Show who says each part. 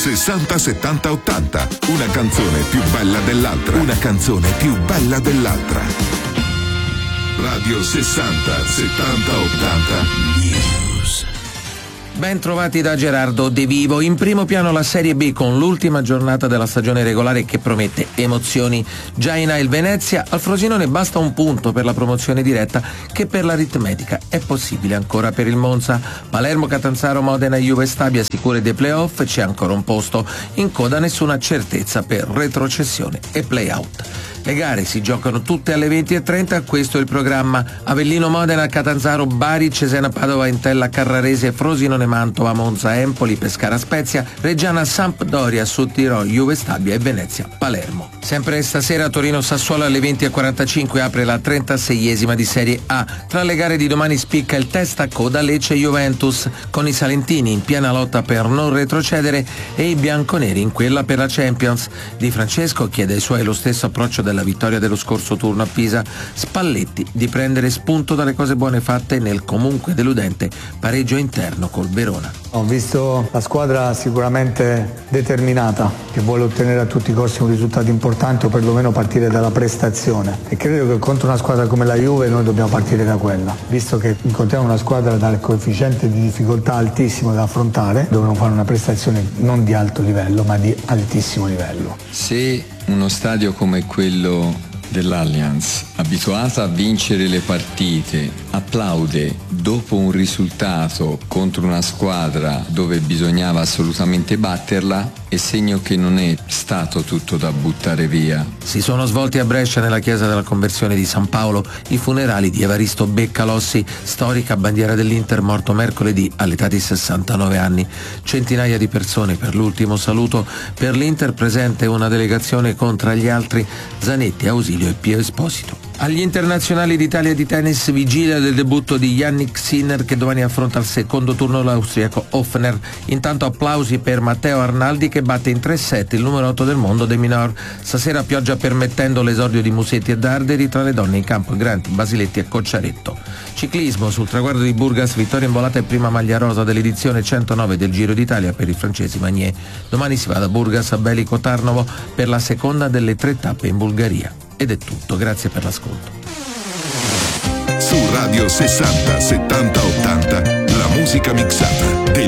Speaker 1: 60 70 80. Una canzone più bella dell'altra. Una canzone più bella dell'altra. Radio 60 70 80 News.
Speaker 2: Ben trovati da Gerardo De Vivo. In primo piano la Serie B con l'ultima giornata della stagione regolare che promette emozioni. Già in A il Venezia, al Frosinone basta un punto per la promozione diretta, che per l'aritmetica è possibile ancora per il Monza. Palermo, Catanzaro, Modena, Juve, Stabia sicure dei playoff, c'è ancora un posto. In coda nessuna certezza per retrocessione e play-out. Le gare si giocano tutte alle 20:30, questo è il programma. Avellino, Modena, Catanzaro, Bari, Cesena, Padova, Entella, Carrarese, Frosinone, Mantova, Monza, Empoli, Pescara, Spezia, Reggiana, Sampdoria, Sudtirolo, Juve, Stabia e Venezia, Palermo. Sempre stasera Torino, Sassuolo alle 20:45 apre la 36esima di Serie A. Tra le gare di domani spicca il testa coda Lecce Juventus, con i salentini in piena lotta per non retrocedere e i bianconeri in quella per la Champions. Di Francesco chiede ai suoi lo stesso approccio della vittoria dello scorso turno a Pisa. Spalletti di prendere spunto dalle cose buone fatte nel comunque deludente pareggio interno col Verona.
Speaker 3: Ho visto la squadra sicuramente determinata, che vuole ottenere a tutti i costi un risultato importante o perlomeno partire dalla prestazione, e credo che contro una squadra come la Juve noi dobbiamo partire da quella, visto che incontriamo una squadra dal coefficiente di difficoltà altissimo da affrontare. Dobbiamo fare una prestazione non di alto livello ma di altissimo livello.
Speaker 4: Se uno stadio come quello dell'Allianz, abituata a vincere le partite, applaude dopo un risultato contro una squadra dove bisognava assolutamente batterla, è segno che non è stato tutto da buttare via.
Speaker 2: Si sono svolti a Brescia, nella chiesa della Conversione di San Paolo, i funerali di Evaristo Beccalossi, storica bandiera dell'Inter, morto mercoledì all'età di 69 anni. Centinaia di persone per l'ultimo saluto. Per l'Inter presente una delegazione con tra gli altri Zanetti, Ausilio e Pio Esposito. Agli internazionali d'Italia di tennis, vigilia del debutto di Jannik Sinner, che domani affronta al secondo turno l'austriaco Hofner. Intanto applausi per Matteo Arnaldi, che batte in 3 set il numero 8 del mondo De Minaur. Stasera pioggia permettendo l'esordio di Musetti e Darderi, tra le donne in campo Granti, Basiletti e Cocciaretto. Ciclismo, sul traguardo di Burgas, vittoria in volata e prima maglia rosa dell'edizione 109 del Giro d'Italia per i francesi Magnier. Domani si va da Burgas a Belico Tarnovo per la seconda delle 3 tappe in Bulgaria. Ed è tutto, grazie per l'ascolto.
Speaker 1: Su Radio 60 70 80 la musica mixata